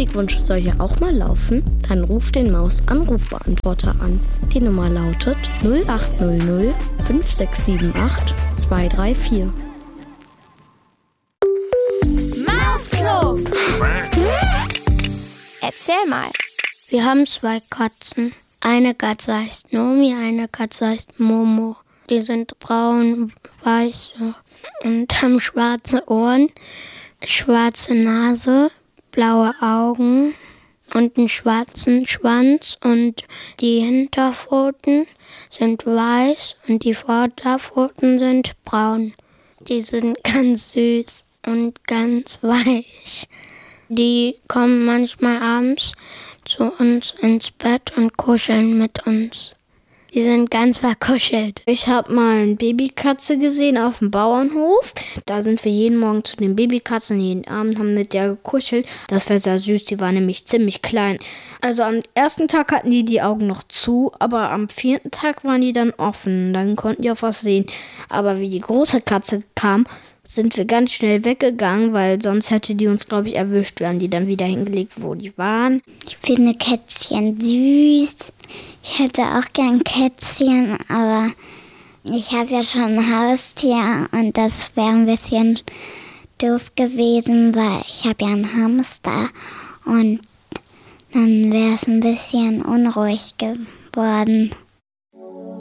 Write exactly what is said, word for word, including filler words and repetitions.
Musikwunsch soll hier auch mal laufen? Dann ruf den Maus-Anrufbeantworter an. Die Nummer lautet null acht null null fünf sechs sieben acht zwei drei vier. Mausklo! Erzähl mal. Wir haben zwei Katzen. Eine Katze heißt Nomi, eine Katze heißt Momo. Die sind braun, weiß und haben schwarze Ohren, schwarze Nase, blaue Augen und einen schwarzen Schwanz. Und die Hinterpfoten sind weiß und die Vorderpfoten sind braun. Die sind ganz süß und ganz weich. Die kommen manchmal abends zu uns ins Bett und kuscheln mit uns. Die sind ganz verkuschelt. Ich habe mal eine Babykatze gesehen auf dem Bauernhof. Da sind wir jeden Morgen zu den Babykatzen, jeden Abend haben mit der gekuschelt. Das war sehr süß, die war nämlich ziemlich klein. Also am ersten Tag hatten die die Augen noch zu, aber am vierten Tag waren die dann offen. Dann konnten die auch was sehen. Aber wie die große Katze kam, sind wir ganz schnell weggegangen, weil sonst hätte die uns, glaube ich, erwischt. Wir haben die dann wieder hingelegt, wo die waren. Ich finde Kätzchen süß. Ich hätte auch gern Kätzchen, aber ich habe ja schon ein Haustier und das wäre ein bisschen doof gewesen, weil ich habe ja einen Hamster und dann wäre es ein bisschen unruhig geworden.